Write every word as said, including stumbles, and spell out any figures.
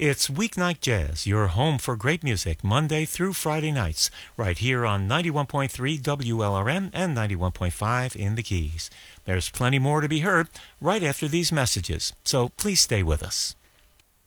It's Weeknight Jazz, your home for great music, Monday through Friday nights, right here on ninety-one point three W L R M and ninety-one point five in the Keys. There's plenty more to be heard right after these messages, so please stay with us.